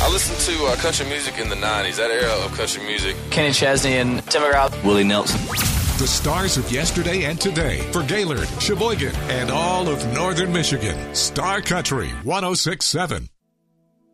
I listened to country music in the 90s, that era of country music. Kenny Chesney and Tim McGraw. Willie Nelson. The stars of yesterday and today for Gaylord, Sheboygan, and all of northern Michigan. Star Country 106.7.